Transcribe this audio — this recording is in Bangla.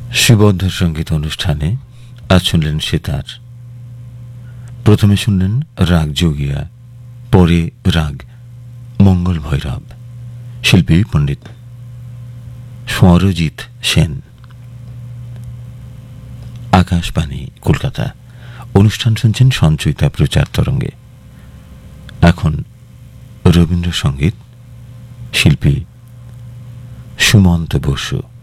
সুবদ্ধ সঙ্গীত অনুষ্ঠানে আজ শুনলেন সেতার। প্রথমে শুনলেন রাগ যোগিয়া, পরে রাগ মঙ্গল ভৈরব। শিল্পী পণ্ডিত স্বরজিৎ সেন। আকাশবাণী কলকাতা। অনুষ্ঠান শুনছেন সঞ্চয়িতা প্রচার তরঙ্গে। এখন রবীন্দ্রসঙ্গীত, শিল্পী সুমন্ত বসু।